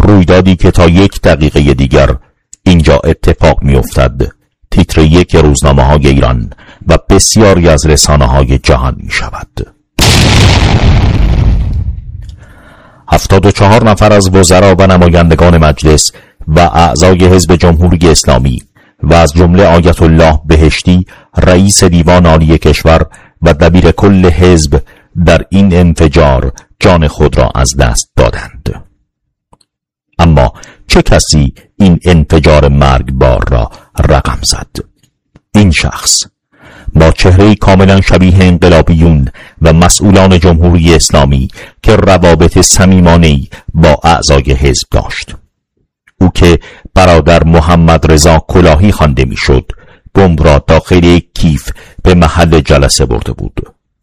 رویدادی که تا 1 دقیقه دیگر اینجا اتفاق می افتد تیتر 1 روزنامه‌های ایران و بسیاری از رسانه‌های جهان می شود. 74 نفر از وزرا و نمایندگان مجلس و اعضای حزب جمهوری اسلامی و از جمله آیت الله بهشتی رئیس دیوان عالی کشور و دبیر کل حزب در این انفجار جان خود را از دست دادند. اما چه کسی این انفجار مرگبار را رقم زد؟ این شخص با چهره‌ای کاملا شبیه انقلابیون و مسئولان جمهوری اسلامی که روابط صمیمانه‌ای با اعضای حزب داشت. او که برادر محمد رضا کلاهی خوانده میشد، بمب را داخل یک کیف به محل جلسه برده بود.